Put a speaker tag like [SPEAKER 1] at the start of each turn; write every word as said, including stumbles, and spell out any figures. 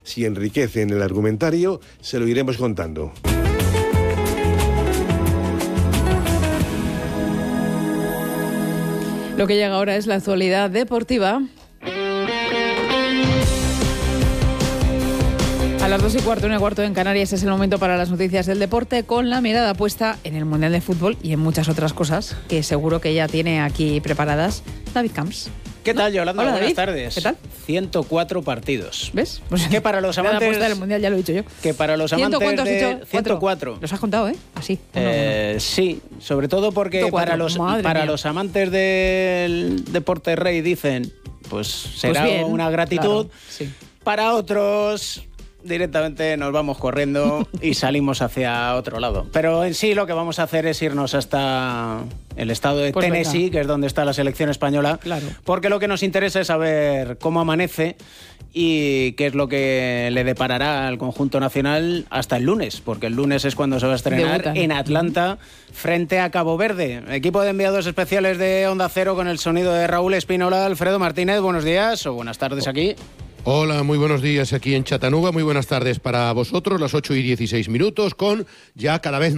[SPEAKER 1] Si enriquecen el argumentario, se lo iremos contando.
[SPEAKER 2] Lo que llega ahora es la actualidad deportiva. A las dos y cuarto, una y cuarto en Canarias es el momento para las noticias del deporte, con la mirada puesta en el Mundial de Fútbol y en muchas otras cosas que seguro que ya tiene aquí preparadas David Camps.
[SPEAKER 3] ¿Qué tal, Yolanda?
[SPEAKER 2] Hola,
[SPEAKER 3] Buenas
[SPEAKER 2] David.
[SPEAKER 3] tardes.
[SPEAKER 2] ¿Qué tal?
[SPEAKER 3] ciento cuatro partidos.
[SPEAKER 2] ¿Ves? Pues
[SPEAKER 3] que para los amantes
[SPEAKER 2] puesta del Mundial, ya lo he dicho yo.
[SPEAKER 3] Que para los amantes
[SPEAKER 2] ¿Cuántos has
[SPEAKER 3] de
[SPEAKER 2] dicho?
[SPEAKER 3] ciento cuatro.
[SPEAKER 2] Los has contado, ¿eh? Así. Uno,
[SPEAKER 3] Eh,
[SPEAKER 2] uno.
[SPEAKER 3] sí, sobre todo porque
[SPEAKER 2] ciento cuatro,
[SPEAKER 3] para los
[SPEAKER 2] madre
[SPEAKER 3] para
[SPEAKER 2] mía.
[SPEAKER 3] los amantes del deporte rey dicen, pues será
[SPEAKER 2] Pues bien,
[SPEAKER 3] una gratitud.
[SPEAKER 2] claro, sí.
[SPEAKER 3] Para otros directamente nos vamos corriendo y salimos hacia otro lado. Pero en sí lo que vamos a hacer es irnos hasta el estado de
[SPEAKER 2] Pues
[SPEAKER 3] Tennessee,
[SPEAKER 2] venga.
[SPEAKER 3] que es donde está la selección española,
[SPEAKER 2] Claro.
[SPEAKER 3] porque lo que nos interesa es saber cómo amanece y qué es lo que le deparará al conjunto nacional hasta el lunes, porque el lunes es cuando se va a estrenar
[SPEAKER 2] Debutan.
[SPEAKER 3] en Atlanta frente a Cabo Verde. Equipo de enviados especiales de Onda Cero con el sonido de Raúl Espínola. Alfredo Martínez, buenos días o buenas tardes aquí.
[SPEAKER 4] Hola, muy buenos días aquí en Chattanooga, muy buenas tardes para vosotros, las ocho y dieciséis minutos, con ya cada vez